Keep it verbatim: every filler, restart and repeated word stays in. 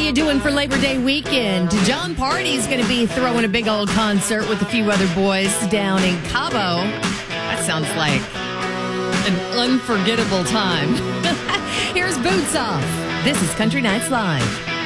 you doing for Labor Day weekend? John Party's going to be throwing a big old concert with a few other boys down in Cabo. That sounds like an unforgettable time. Here's Boots Off. This is Country Nights Live.